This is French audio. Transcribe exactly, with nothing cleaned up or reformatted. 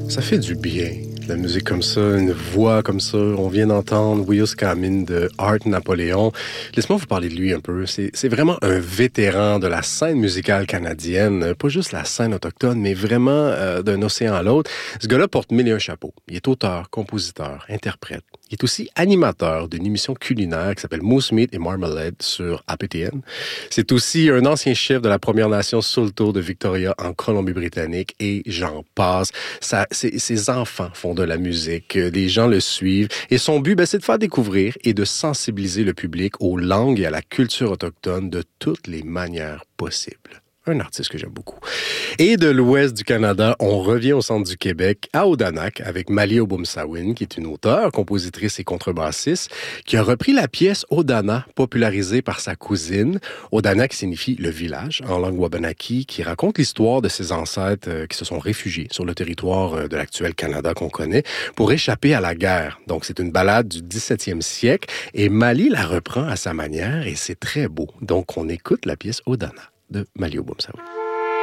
Ça fait du bien, de la musique comme ça, une voix comme ça. On vient d'entendre Wheels Coming de Art Napoléon. Laisse-moi vous parler de lui un peu. C'est, c'est vraiment un vétéran de la scène musicale canadienne, pas juste la scène autochtone, mais vraiment euh, d'un océan à l'autre. Ce gars-là porte mille et un chapeaux. Il est auteur, compositeur, interprète. Il est aussi animateur d'une émission culinaire qui s'appelle Moose Meat et Marmalade sur A P T N. C'est aussi un ancien chef de la Première Nation Saulteaux de Victoria en Colombie-Britannique et j'en passe. Ça, ses, ses enfants font de la musique, les gens le suivent et son but, ben, c'est de faire découvrir et de sensibiliser le public aux langues et à la culture autochtone de toutes les manières possibles. Un artiste que j'aime beaucoup. Et de l'ouest du Canada, on revient au centre du Québec, à Odanak, avec Mali Obumsawin, qui est une auteure, compositrice et contrebassiste, qui a repris la pièce Odana, popularisée par sa cousine. Odanak signifie le village, en langue wabanaki, qui raconte l'histoire de ses ancêtres euh, qui se sont réfugiés sur le territoire euh, de l'actuel Canada qu'on connaît, pour échapper à la guerre. Donc, c'est une ballade du dix-septième siècle, et Mali la reprend à sa manière, et c'est très beau. Donc, on écoute la pièce Odana de Mali Obumsawin.